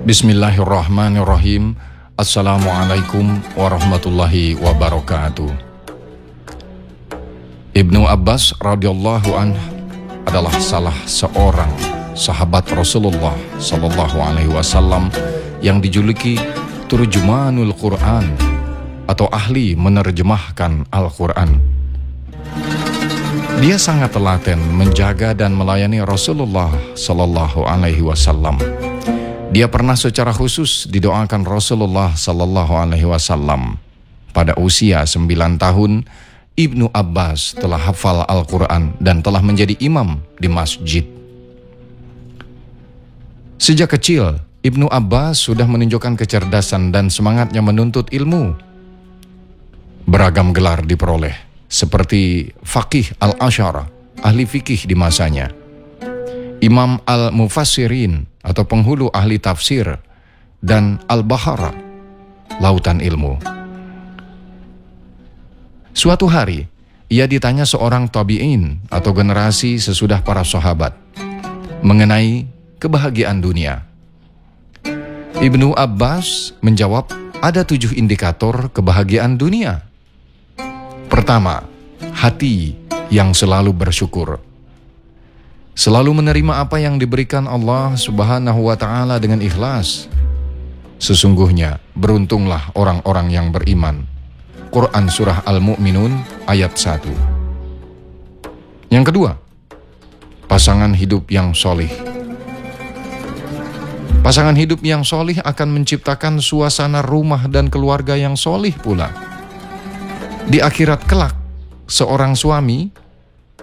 Bismillahirrahmanirrahim. Assalamualaikum warahmatullahi wabarakatuh. Ibnu Abbas radhiyallahu anhu adalah salah seorang sahabat Rasulullah sallallahu alaihi wasallam yang dijuluki Turjumanul Quran atau ahli menerjemahkan Al-Quran. Dia sangat telaten menjaga dan melayani Rasulullah sallallahu alaihi wasallam. Dia pernah secara khusus didoakan Rasulullah sallallahu alaihi wasallam. Pada usia 9 tahun, Ibnu Abbas telah hafal Al-Quran dan telah menjadi imam di masjid. Sejak kecil, Ibnu Abbas sudah menunjukkan kecerdasan dan semangatnya menuntut ilmu. Beragam gelar diperoleh, seperti Faqih al-Asyara, ahli fikih di masanya, Imam al-Mufassirin atau penghulu ahli tafsir, dan Al-Bahara, lautan ilmu. Suatu hari, ia ditanya seorang tabi'in atau generasi sesudah para sahabat mengenai kebahagiaan dunia. Ibnu Abbas menjawab, ada 7 indikator kebahagiaan dunia. Pertama, hati yang selalu bersyukur. Selalu menerima apa yang diberikan Allah Subhanahu wa ta'ala dengan ikhlas. Sesungguhnya beruntunglah orang-orang yang beriman. Quran Surah Al-Mu'minun ayat 1. Yang kedua, pasangan hidup yang solih. Pasangan hidup yang solih akan menciptakan suasana rumah dan keluarga yang solih pula. Di akhirat kelak, seorang suami